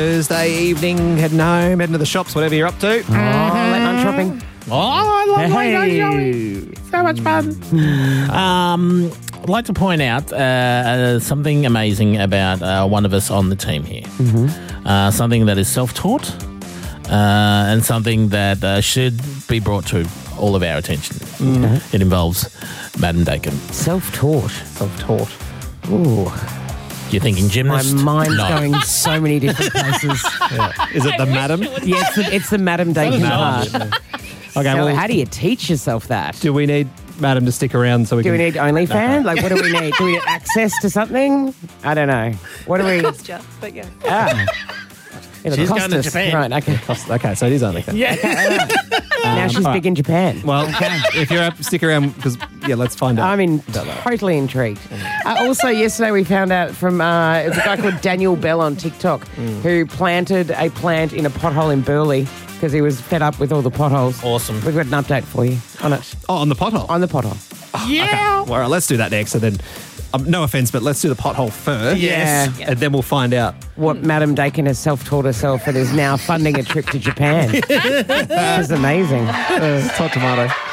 Thursday evening, heading home, heading to the shops, whatever you're up to. Late night shopping. Oh, I love late night shopping. So much fun. I'd like to point out something amazing about one of us on the team here. Something that is self-taught and something that should be brought to all of our attention. It involves Madam Dakin. Self-taught. Ooh. You're thinking gymnast? My mind's No. going so many different places. Is it the madam? Yeah, it's the Madam Dakin part. Okay, So well, how do you teach yourself that? do we need madam to stick around so we Do can... we need OnlyFans? Like, what do we need? Do we need access to something? I don't know. What do we... But yeah. Ah. It'll She's cost going to us. Japan. Right, okay. Okay, so it is OnlyFans. Yeah. Now she's big in Japan. Well, if you're up, stick around because, let's find out. I'm totally intrigued. Also, yesterday we found out from it's a guy called Daniel Bell on TikTok who planted a plant in a pothole in Burleigh because he was fed up with all the potholes. Awesome. We've got an update for you on it. Oh, on the pothole? On the pothole. Yeah. Well, all right, let's do that next. So then, no offence, but let's do the pothole first. Yes. And then we'll find out. What Madam Dakin has self-taught herself and is now funding a trip to Japan. Which is amazing. It's hot tomato.